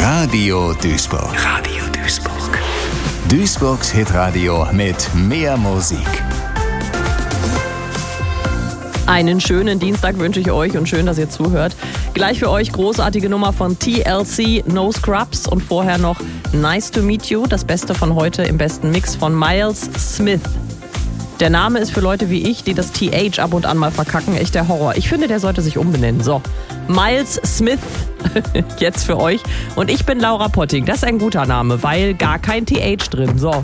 Radio Duisburg. Radio Duisburg. Duisburgs Hitradio mit mehr Musik. Einen schönen Dienstag wünsche ich euch und schön, dass ihr zuhört. Gleich für euch großartige Nummer von TLC, No Scrubs und vorher noch Nice to Meet You, das Beste von heute im besten Mix von Miles Smith. Der Name ist für Leute wie ich, die das TH ab und an mal verkacken, echt der Horror. Ich finde, der sollte sich umbenennen. So, Miles Smith jetzt für euch. Und ich bin Laura Potting. Das ist ein guter Name, weil gar kein TH drin. So.